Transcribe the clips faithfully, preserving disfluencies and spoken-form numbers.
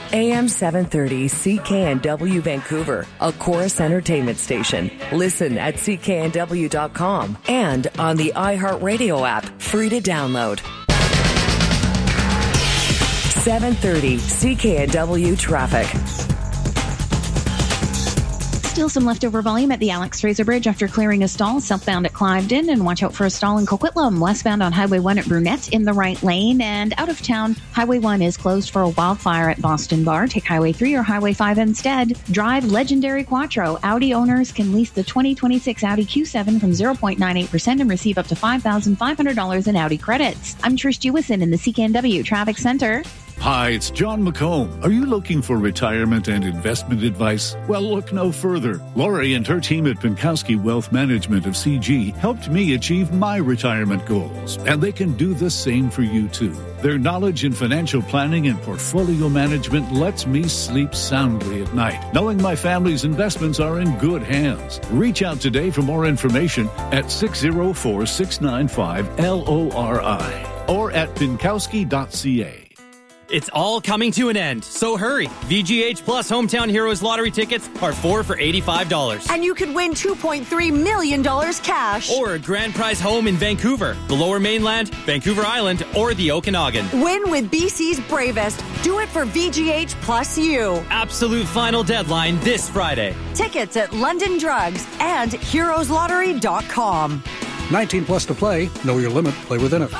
A M seven thirty C K N W Vancouver, a Chorus Entertainment station. Listen at C K N W dot com and on the iHeartRadio app, free to download. seven thirty C K N W traffic. Still some leftover volume at the Alex Fraser Bridge after clearing a stall southbound at Cliveden, and watch out for a stall in Coquitlam. Westbound on Highway one at Brunette in the right lane, and out of town, Highway one is closed for a wildfire at Boston Bar. Take Highway three or Highway five instead. Drive Legendary Quattro. Audi owners can lease the twenty twenty-six Audi Q seven from zero point nine eight percent and receive up to five thousand five hundred dollars in Audi credits. I'm Trish Jewison in the C K N W Traffic Center. Hi, it's John McComb. Are you looking for retirement and investment advice? Well, look no further. Lori and her team at Pinkowski Wealth Management of C G helped me achieve my retirement goals, and they can do the same for you too. Their knowledge in financial planning and portfolio management lets me sleep soundly at night, knowing my family's investments are in good hands. Reach out today for more information at six oh four, six nine five, L O R I or at pinkowski dot c a. It's all coming to an end, so hurry. V G H Plus Hometown Heroes Lottery tickets are four for eighty-five dollars. And you could win two point three million dollars cash. Or a grand prize home in Vancouver, the Lower Mainland, Vancouver Island, or the Okanagan. Win with B C's bravest. Do it for V G H Plus U. Absolute final deadline this Friday. Tickets at London Drugs and heroes lottery dot com. nineteen plus to play. Know your limit. Play within it.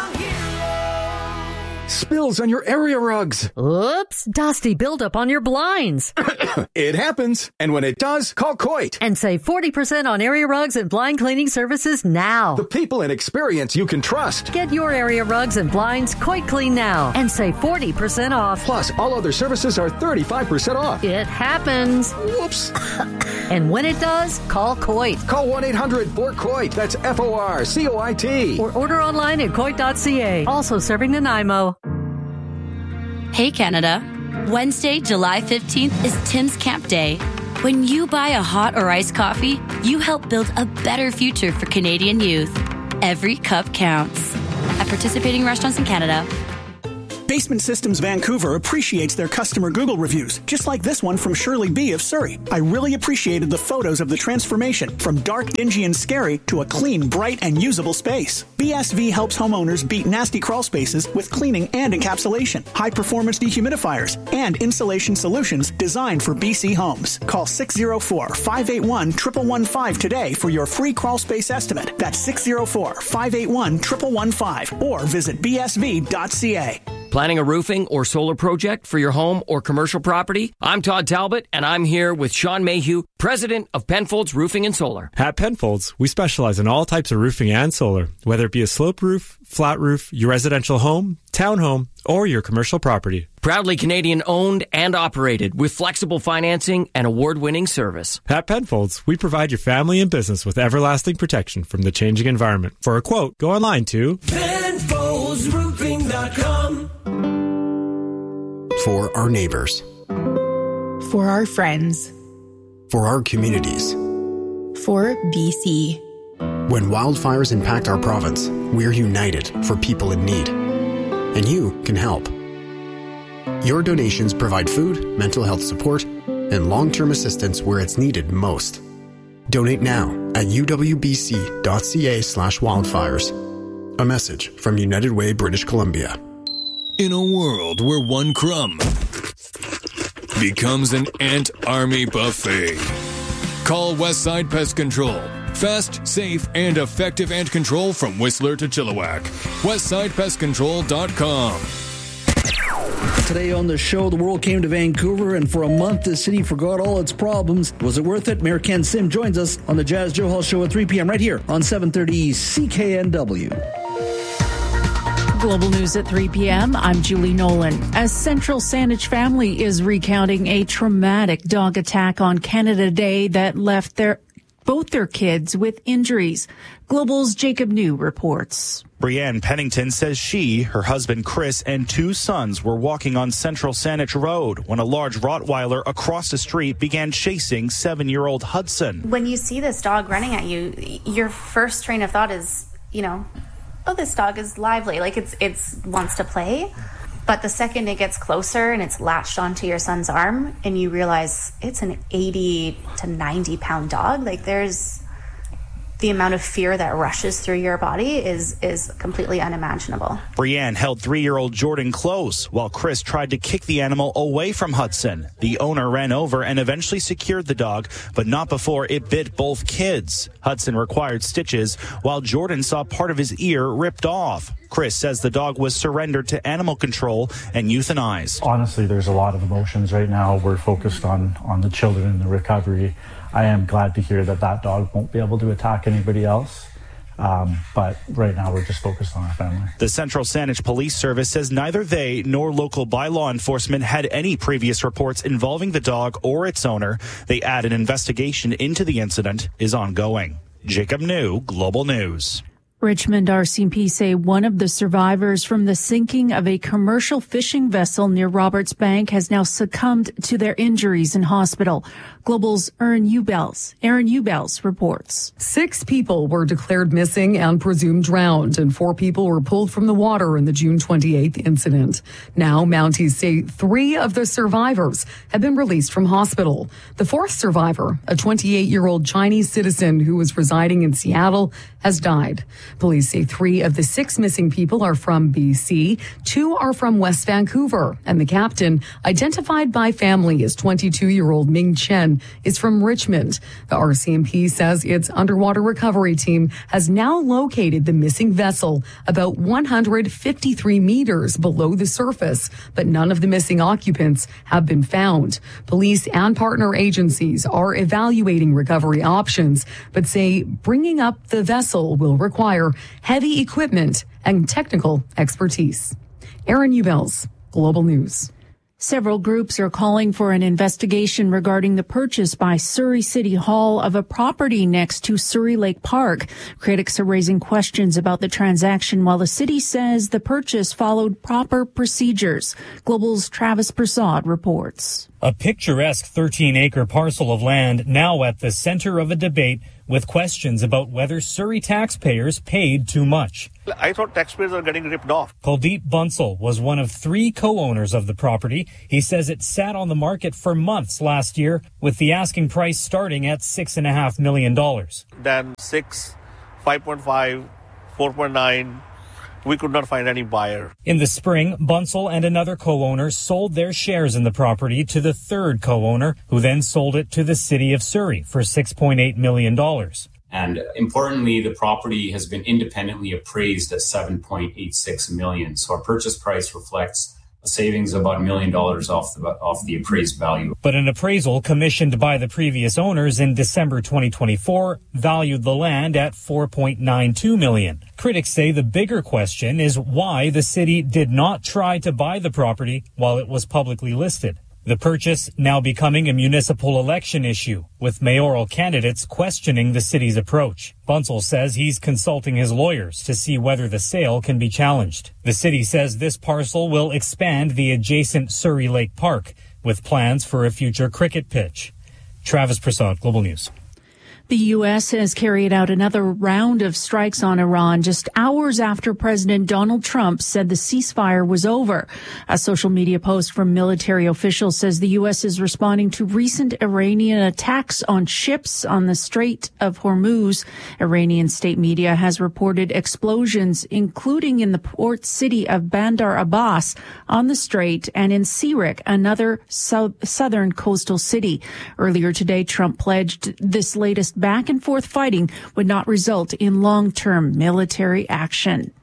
Spills on your area rugs. Oops, dusty buildup on your blinds. It happens. And when it does, call Coit. And save forty percent on area rugs and blind cleaning services now. The people and experience you can trust. Get your area rugs and blinds Coit Clean now and save forty percent off. Plus, all other services are thirty-five percent off. It happens. Whoops. And when it does, call Coit. Call one eight hundred four COIT. That's F O R C O I T. Or order online at coit dot c a. Also serving Nanaimo. Hey Canada, Wednesday, July fifteenth is Tim's Camp Day. When you buy a hot or iced coffee, you help build a better future for Canadian youth. Every cup counts. At participating restaurants in Canada. Basement Systems Vancouver appreciates their customer Google reviews, just like this one from Shirley B. of Surrey. I really appreciated the photos of the transformation from dark, dingy, and scary to a clean, bright, and usable space. B S V helps homeowners beat nasty crawl spaces with cleaning and encapsulation, high-performance dehumidifiers, and insulation solutions designed for B C homes. Call six oh four, five eight one, one one one five today for your free crawl space estimate. That's six oh four, five eight one, one one one five or visit b s v dot c a. Planning a roofing or solar project for your home or commercial property? I'm Todd Talbot, and I'm here with Sean Mayhew, president of Penfolds Roofing and Solar. At Penfolds, we specialize in all types of roofing and solar, whether it be a slope roof, flat roof, your residential home, townhome, or your commercial property. Proudly Canadian owned and operated with flexible financing and award-winning service. At Penfolds, we provide your family and business with everlasting protection from the changing environment. For a quote, go online to Penfolds Roofing dot com. For our neighbors. For our friends. For our communities. For B C. When wildfires impact our province, we're united for people in need. And you can help. Your donations provide food, mental health support, and long-term assistance where it's needed most. Donate now at u w b c dot c a slash wildfires. A message from United Way, British Columbia. In a world where one crumb becomes an ant army buffet, call Westside Pest Control. Fast, safe, and effective ant control from Whistler to Chilliwack. westside pest control dot com. Today on the show, the world came to Vancouver, and for a month, the city forgot all its problems. Was it worth it? Mayor Ken Sim joins us on the Jazz Joe Hall Show at three p.m. right here on seven thirty C K N W. Global News at three p.m. I'm Julie Nolan. A Central Saanich family is recounting a traumatic dog attack on Canada Day that left their both their kids with injuries. Global's Jacob New reports. Brianne Pennington says she, her husband Chris, and two sons were walking on Central Saanich Road when a large Rottweiler across the street began chasing seven-year-old Hudson. When you see this dog running at you, your first train of thought is, you know, oh, this dog is lively, like it's it's wants to play. But the second it gets closer and it's latched onto your son's arm and you realize it's an eighty to ninety pound dog, like there's the amount of fear that rushes through your body is is completely unimaginable. Brianne held three-year-old Jordan close while Chris tried to kick the animal away from Hudson. The owner ran over and eventually secured the dog, but not before it bit both kids. Hudson required stitches while Jordan saw part of his ear ripped off. Chris says the dog was surrendered to animal control and euthanized. Honestly, there's a lot of emotions right now. We're focused on, on the children and the recovery. I am glad to hear that that dog won't be able to attack anybody else. Um, but right now we're just focused on our family. The Central Saanich Police Service says neither they nor local bylaw enforcement had any previous reports involving the dog or its owner. They add an investigation into the incident is ongoing. Jacob New, Global News. Richmond R C M P say one of the survivors from the sinking of a commercial fishing vessel near Roberts Bank has now succumbed to their injuries in hospital. Global's Aaron Ubels, Aaron Ubels reports. Six people were declared missing and presumed drowned, and four people were pulled from the water in the June twenty-eighth incident. Now, Mounties say three of the survivors have been released from hospital. The fourth survivor, a twenty-eight-year-old Chinese citizen who was residing in Seattle, has died. Police say three of the six missing people are from B C, two are from West Vancouver, and the captain, identified by family as twenty-two-year-old Ming Chen, is from Richmond. The R C M P says its underwater recovery team has now located the missing vessel about one hundred fifty-three meters below the surface, but none of the missing occupants have been found. Police and partner agencies are evaluating recovery options, but say bringing up the vessel will require heavy equipment and technical expertise. Aaron Ubels, Global News. Several groups are calling for an investigation regarding the purchase by Surrey City Hall of a property next to Surrey Lake Park. Critics are raising questions about the transaction, while the city says the purchase followed proper procedures. Global's Travis Prasad reports. A picturesque thirteen-acre parcel of land now at the center of a debate with questions about whether Surrey taxpayers paid too much. I thought taxpayers are getting ripped off. Kuldeep Bansal was one of three co-owners of the property. He says it sat on the market for months last year, with the asking price starting at six and a half million dollars. Then six, five point five, four point nine. We could not find any buyer. In the spring, Bansal and another co-owner sold their shares in the property to the third co-owner, who then sold it to the city of Surrey for six point eight million dollars. And importantly, the property has been independently appraised at seven point eight six million dollars. So our purchase price reflects a savings of about a million dollars off the off the appraised value. But an appraisal commissioned by the previous owners in December twenty twenty-four valued the land at four point nine two million dollars. Critics say the bigger question is why the city did not try to buy the property while it was publicly listed. The purchase now becoming a municipal election issue, with mayoral candidates questioning the city's approach. Bansal says he's consulting his lawyers to see whether the sale can be challenged. The city says this parcel will expand the adjacent Surrey Lake Park, with plans for a future cricket pitch. Travis Prasad, Global News. The U S has carried out another round of strikes on Iran just hours after President Donald Trump said the ceasefire was over. A social media post from military officials says the U S is responding to recent Iranian attacks on ships on the Strait of Hormuz. Iranian state media has reported explosions, including in the port city of Bandar Abbas on the strait and in Sirik, another so- southern coastal city. Earlier today, Trump pledged this latest back and forth fighting would not result in long-term military action.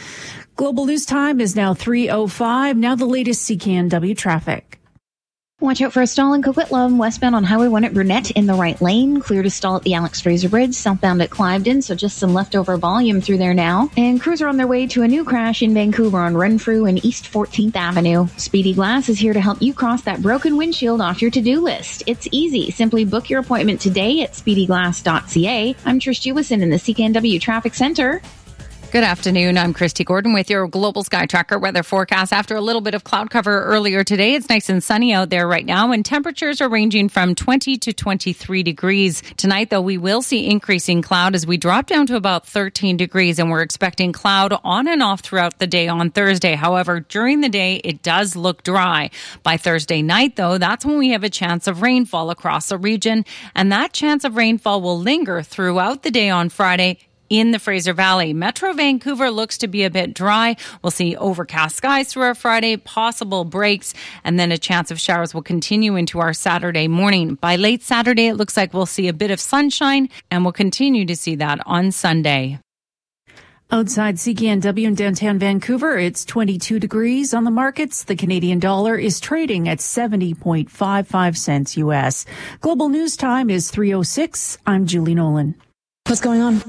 Global News Time is now three oh five. Now the latest C K N W traffic. Watch out for a stall in Coquitlam, westbound on Highway one at Brunette in the right lane. Clear to stall at the Alex Fraser Bridge, southbound at Cliveden, so just some leftover volume through there now. And crews are on their way to a new crash in Vancouver on Renfrew and East fourteenth Avenue. Speedy Glass is here to help you cross that broken windshield off your to-do list. It's easy. Simply book your appointment today at speedy glass dot c a. I'm Trish Jewison in the C K N W Traffic Center. Good afternoon. I'm Christy Gordon with your Global Sky Tracker weather forecast. After a little bit of cloud cover earlier today, it's nice and sunny out there right now, and temperatures are ranging from twenty to twenty-three degrees. Tonight, though, we will see increasing cloud as we drop down to about thirteen degrees, and we're expecting cloud on and off throughout the day on Thursday. However, during the day, it does look dry. By Thursday night, though, that's when we have a chance of rainfall across the region, and that chance of rainfall will linger throughout the day on Friday in the Fraser Valley. Metro Vancouver looks to be a bit dry. We'll see overcast skies through our Friday, possible breaks, and then a chance of showers will continue into our Saturday morning. By late Saturday, it looks like we'll see a bit of sunshine, and we'll continue to see that on Sunday. Outside C K N W in downtown Vancouver, it's twenty-two degrees on the markets. The Canadian dollar is trading at seventy point five five cents U S. Global News Time is three oh six. I'm Julie Nolan. What's going on?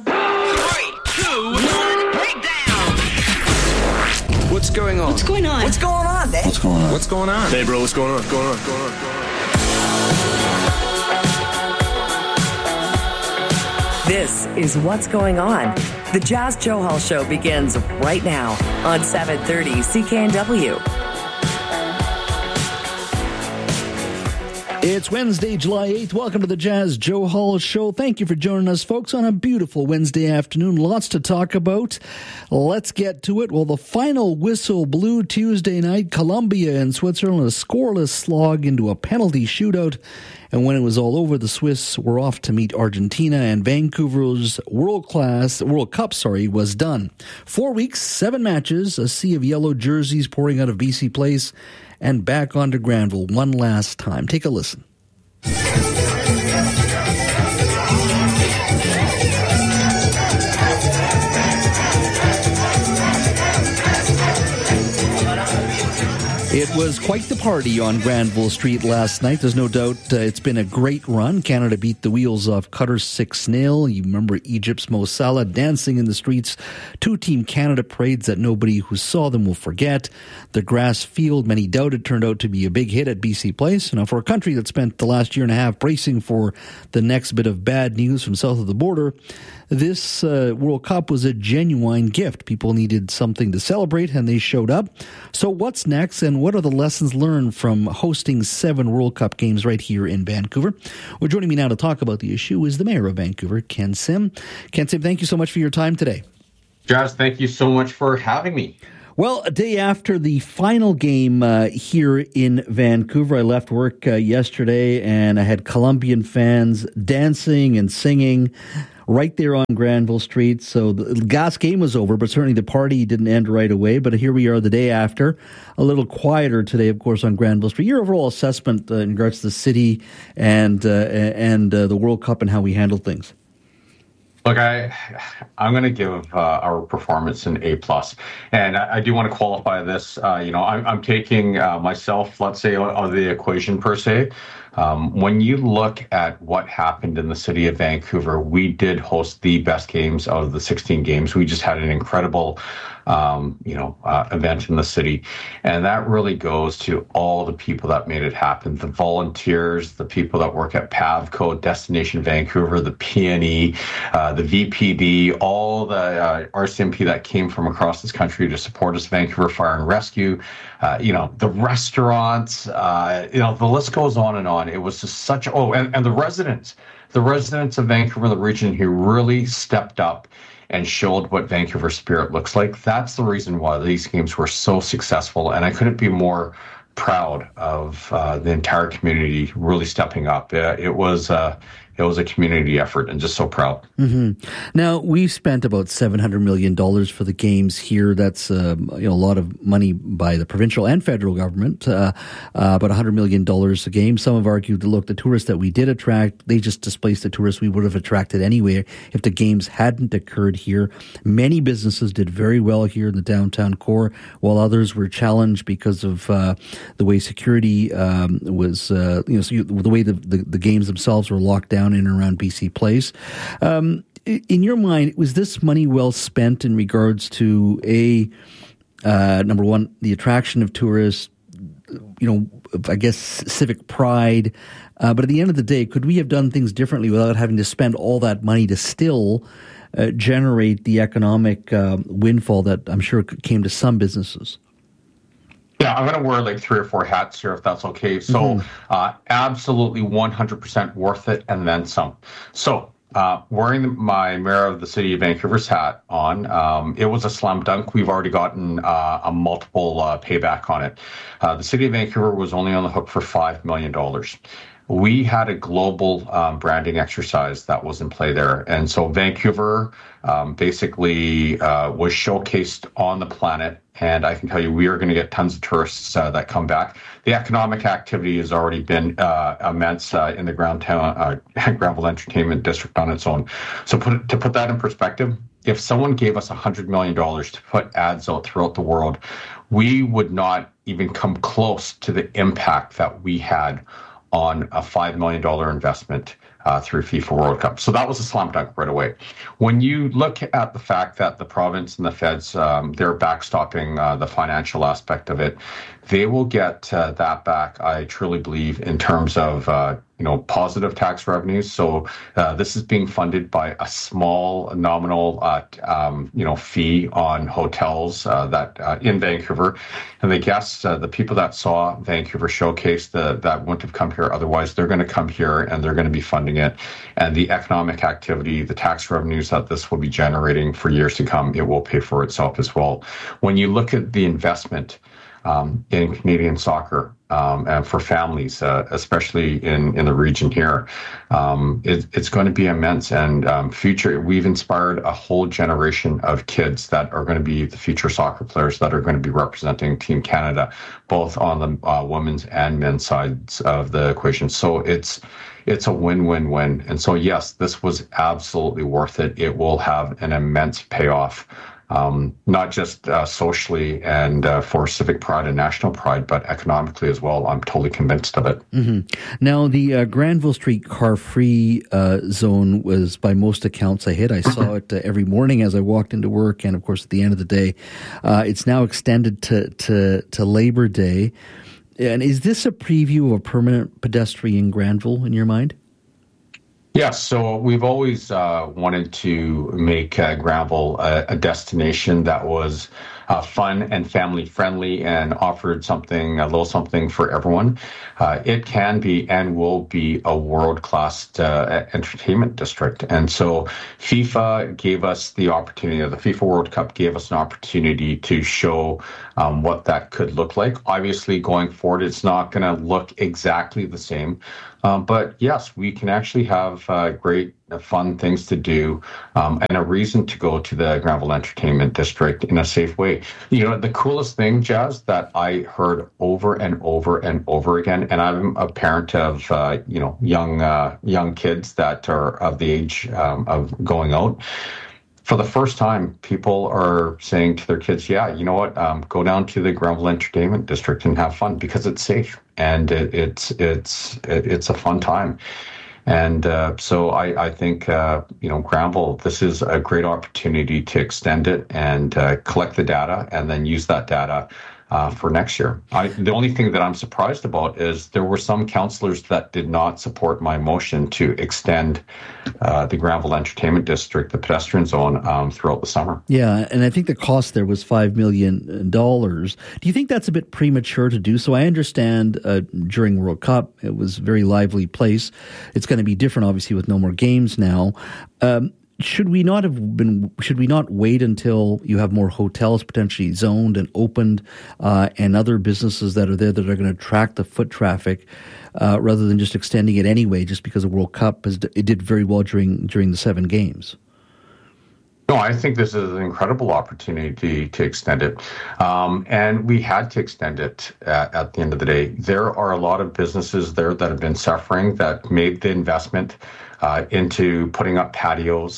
What's going on? What's going on? What's going on, Dave? What's going on? What's going on? Hey, bro, what's going on? What's going on? What's going on? What's going on? This is What's Going On. The Jazz Johal Show begins right now on seven thirty C K N W. It's Wednesday, July eighth. Welcome to the Jazz Johal Show. Thank you for joining us, folks, on a beautiful Wednesday afternoon. Lots to talk about. Let's get to it. Well, the final whistle blew Tuesday night. Colombia and Switzerland, a scoreless slog into a penalty shootout. And when it was all over, the Swiss were off to meet Argentina, and Vancouver's World Class World Cup, sorry, was done. Four weeks, seven matches, a sea of yellow jerseys pouring out of B C Place, and back onto Granville one last time. Take a listen. It was quite the party on Granville Street last night. There's no doubt uh, it's been a great run. Canada beat the wheels off Qatar six nil. You remember Egypt's Mo Salah dancing in the streets. Two Team Canada parades that nobody who saw them will forget. The grass field, many doubted, turned out to be a big hit at B C Place. Now, for a country that spent the last year and a half bracing for the next bit of bad news from south of the border, this uh, World Cup was a genuine gift. People needed something to celebrate, and they showed up. So what's next, and what are the lessons learned from hosting seven World Cup games right here in Vancouver? Well, joining me now to talk about the issue is the Mayor of Vancouver, Ken Sim. Ken Sim, thank you so much for your time today. Jazz, thank you so much for having me. Well, a day after the final game uh, here in Vancouver, I left work uh, yesterday, and I had Colombian fans dancing and singing right there on Granville Street. So the gas game was over, but certainly the party didn't end right away. But here we are the day after, a little quieter today, of course, on Granville Street. Your overall assessment uh, in regards to the city and uh, and uh, the World Cup and how we handled things? Look, I, I'm going to give uh, our performance an A plus, and I, I do want to qualify this. Uh, you know, I'm, I'm taking uh, myself, let's say, out of the equation per se. Um, when you look at what happened in the city of Vancouver, we did host the best games out of the sixteen games. We just had an incredible, um, you know, uh, event in the city. And that really goes to all the people that made it happen. The volunteers, the people that work at PAVCO, Destination Vancouver, the P N E, uh, the V P D, all the uh, R C M P that came from across this country to support us, Vancouver Fire and Rescue, uh, you know, the restaurants, uh, you know, the list goes on and on. It was just such, oh, and, and the residents, the residents of Vancouver, the region here really stepped up and showed what Vancouver spirit looks like. That's the reason why these games were so successful. And I couldn't be more proud of uh, the entire community really stepping up. Uh, it was uh, it was a community effort, and just so proud. Mm-hmm. Now, we've spent about seven hundred million dollars for the games here. That's um, you know, a lot of money by the provincial and federal government, uh, uh, about one hundred million dollars a game. Some have argued that, look, the tourists that we did attract, they just displaced the tourists we would have attracted anyway if the games hadn't occurred here. Many businesses did very well here in the downtown core, while others were challenged because of uh, the way security um, was, uh, you know, so you, the way the, the, the games themselves were locked down in and around B C Place. Um, in your mind, was this money well spent in regards to, a uh, number one, the attraction of tourists, you know, of, I guess, civic pride. Uh, but at the end of the day, could we have done things differently without having to spend all that money to still uh, generate the economic uh, windfall that I'm sure came to some businesses? Yeah, I'm going to wear like three or four hats here, if that's okay. So mm-hmm. uh, absolutely one hundred percent worth it and then some. So uh, wearing my Mayor of the City of Vancouver's hat on, um, it was a slam dunk. We've already gotten uh, a multiple uh, payback on it. Uh, the City of Vancouver was only on the hook for five million dollars. We had a global um, branding exercise that was in play there. And so Vancouver um, basically uh, was showcased on the planet. And I can tell you, we are going to get tons of tourists uh, that come back. The economic activity has already been uh, immense uh, in the Groundtown, uh, Granville Entertainment District on its own. So put, to put that in perspective, if someone gave us one hundred million dollars to put ads out throughout the world, we would not even come close to the impact that we had on a five million dollars investment uh, through FIFA World Cup. So that was a slam dunk right away. When you look at the fact that the province and the feds, um, they're backstopping uh, the financial aspect of it, they will get uh, that back, I truly believe, in terms of uh, you know, positive tax revenues. So uh, this is being funded by a small nominal, uh, um, you know, fee on hotels uh, that uh, in Vancouver, and the guests, uh, the people that saw Vancouver Showcase, the, that wouldn't have come here otherwise, they're going to come here and they're going to be funding it. And the economic activity, the tax revenues that this will be generating for years to come, it will pay for itself as well. When you look at the investment Um, in Canadian soccer um, and for families, uh, especially in, in the region here. Um, it, it's going to be immense. And um, future, we've inspired a whole generation of kids that are going to be the future soccer players that are going to be representing Team Canada, both on the uh, women's and men's sides of the equation. So it's it's a win-win-win. And so, yes, this was absolutely worth it. It will have an immense payoff. Um, not just uh, socially and uh, for civic pride and national pride, but economically as well. I'm totally convinced of it. Mm-hmm. Now, the uh, Granville Street car-free uh, zone was, by most accounts, a hit. I saw it uh, every morning as I walked into work, and of course, at the end of the day, uh, it's now extended to, to to Labor Day. And is this a preview of a permanent pedestrian Granville in your mind? Yes, so we've always uh, wanted to make uh, Granville a, a destination that was uh, fun and family friendly and offered something, a little something for everyone. Uh, it can be and will be a world-class uh, entertainment district. And so FIFA gave us the opportunity, or the FIFA World Cup gave us an opportunity to show um, what that could look like. Obviously, going forward, it's not going to look exactly the same. Um, but yes, we can actually have uh, great, uh, fun things to do um, and a reason to go to the Granville Entertainment District in a safe way. You know, the coolest thing, Jazz, that I heard over and over and over again, and I'm a parent of, uh, you know, young uh, young kids that are of the age um, of going out. For the first time, people are saying to their kids, yeah, you know what, um, go down to the Granville Entertainment District and have fun because it's safe and it, it's it's it, it's a fun time. And uh, so I, I think, uh, you know, Granville, this is a great opportunity to extend it and uh, collect the data and then use that data Uh, for next year. I, the only thing that I'm surprised about is there were some councillors that did not support my motion to extend uh, the Granville Entertainment District, the pedestrian zone, um, throughout the summer. Yeah, and I think the cost there was five million dollars. Do you think that's a bit premature to do so? I understand uh, during World Cup, it was a very lively place. It's going to be different, obviously, with no more games now. Um, Should we not have been? Should we not wait until you have more hotels potentially zoned and opened, uh, and other businesses that are there that are going to attract the foot traffic, uh, rather than just extending it anyway? Just because the World Cup has, it did very well during during the seven games. No, I think this is an incredible opportunity to extend it, um, and we had to extend it at, at the end of the day. There are a lot of businesses there that have been suffering that made the investment uh, into putting up patios,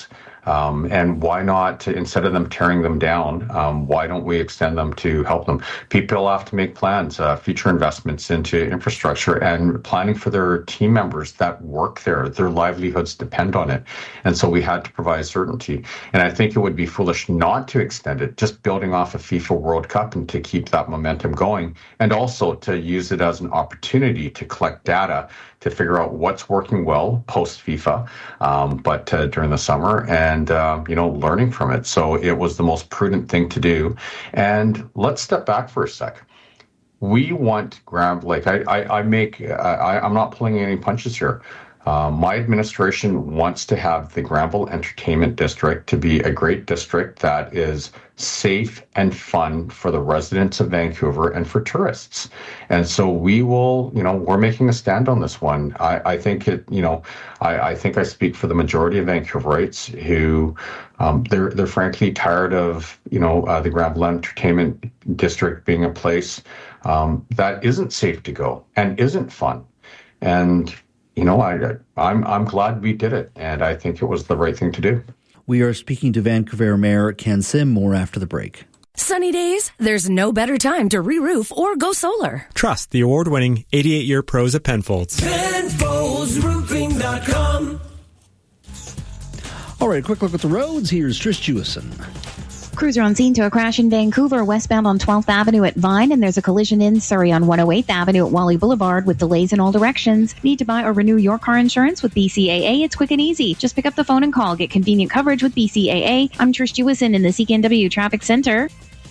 Um, and why not, instead of them tearing them down, um, why don't we extend them to help them? People have to make plans, uh, future investments into infrastructure and planning for their team members that work there. Their livelihoods depend on it. And so we had to provide certainty. And I think it would be foolish not to extend it, just building off a FIFA World Cup and to keep that momentum going, and also to use it as an opportunity to collect data to figure out what's working well post-FIFA, um, but uh, during the summer, and, uh, you know, learning from it. So it was the most prudent thing to do. And let's step back for a sec. We want Grand Lake. I, I, I make, I, I'm not pulling any punches here. Uh, my administration wants to have the Granville Entertainment District to be a great district that is safe and fun for the residents of Vancouver and for tourists. And so we will, you know, we're making a stand on this one. I, I think it, you know, I, I think I speak for the majority of Vancouverites who, um, they're, they're frankly tired of, you know, uh, the Granville Entertainment District being a place um, that isn't safe to go and isn't fun. And you know, I, I'm I'm glad we did it, and I think it was the right thing to do. We are speaking to Vancouver Mayor Ken Sim more after the break. Sunny days, there's no better time to re-roof or go solar. Trust the award-winning eighty-eight-year pros at Penfolds. Penfolds Roofing dot com. All right, a quick look at the roads. Here's Trish Jewison. Crews are on scene to a crash in Vancouver, westbound on twelfth Avenue at Vine, and there's a collision in Surrey on one oh eighth Avenue at Wally Boulevard with delays in all directions. Need to buy or renew your car insurance with B C A A? It's quick and easy. Just pick up the phone and call. Get convenient coverage with B C A A. I'm Trish Jewison in the C K N W Traffic Center.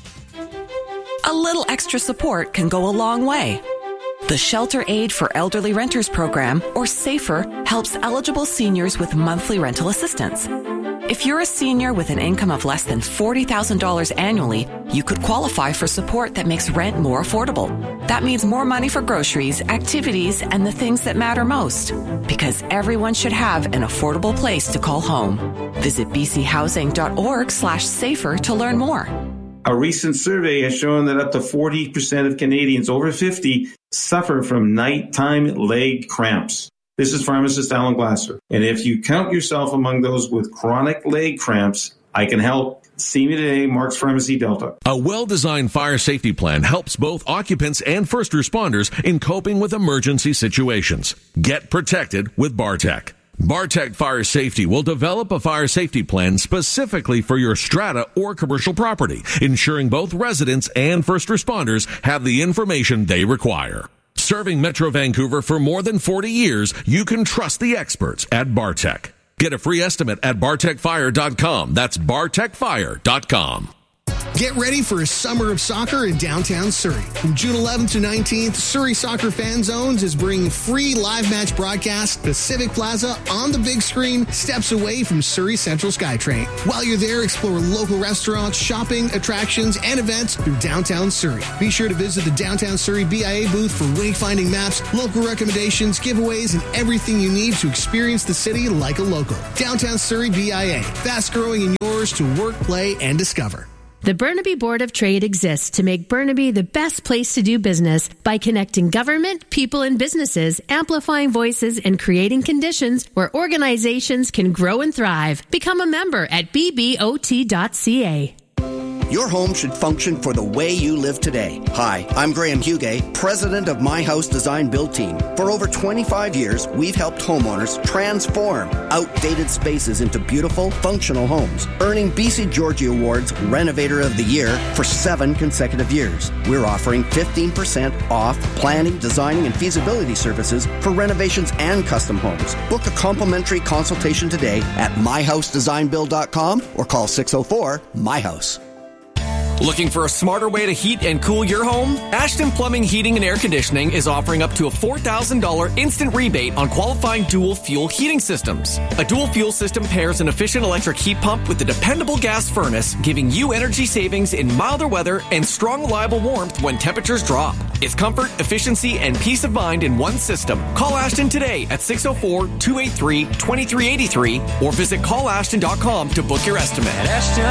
A little extra support can go a long way. The Shelter Aid for Elderly Renters program, or SAFER, helps eligible seniors with monthly rental assistance. If you're a senior with an income of less than forty thousand dollars annually, you could qualify for support that makes rent more affordable. That means more money for groceries, activities, and the things that matter most. Because everyone should have an affordable place to call home. Visit bchousing.org slash safer to learn more. A recent survey has shown that up to forty percent of Canadians over fifty suffer from nighttime leg cramps. This is pharmacist Alan Glasser. And if you count yourself among those with chronic leg cramps, I can help. See me today, Mark's Pharmacy Delta. A well-designed fire safety plan helps both occupants and first responders in coping with emergency situations. Get protected with Bartec. Bartec Fire Safety will develop a fire safety plan specifically for your strata or commercial property, ensuring both residents and first responders have the information they require. Serving Metro Vancouver for more than forty years, you can trust the experts at Bartec. Get a free estimate at bartec fire dot com. That's bartec fire dot com. Get ready for a summer of soccer in downtown Surrey. From June eleventh to nineteenth, Surrey Soccer Fan Zones is bringing free live match broadcasts to Civic Plaza on the big screen, steps away from Surrey Central SkyTrain. While you're there, explore local restaurants, shopping, attractions, and events through downtown Surrey. Be sure to visit the Downtown Surrey B I A booth for wayfinding maps, local recommendations, giveaways, and everything you need to experience the city like a local. Downtown Surrey B I A, fast growing and yours to work, play, and discover. The Burnaby Board of Trade exists to make Burnaby the best place to do business by connecting government, people, and businesses, amplifying voices, and creating conditions where organizations can grow and thrive. Become a member at b b o t dot c a. Your home should function for the way you live today. Hi, I'm Graham Hugay, president of My House Design Build Team. For over twenty-five years, we've helped homeowners transform outdated spaces into beautiful, functional homes, earning B C Georgie Awards Renovator of the Year for seven consecutive years. We're offering fifteen percent off planning, designing, and feasibility services for renovations and custom homes. Book a complimentary consultation today at my house design build dot com or call six oh four, M Y house. Looking for a smarter way to heat and cool your home? Ashton Plumbing, Heating and Air Conditioning is offering up to a four thousand dollars instant rebate on qualifying dual fuel heating systems. A dual fuel system pairs an efficient electric heat pump with a dependable gas furnace, giving you energy savings in milder weather and strong, reliable warmth when temperatures drop. It's comfort, efficiency, and peace of mind in one system. Call Ashton today at six oh four, two eight three, two three eight three or visit call ashton dot com to book your estimate. At Ashton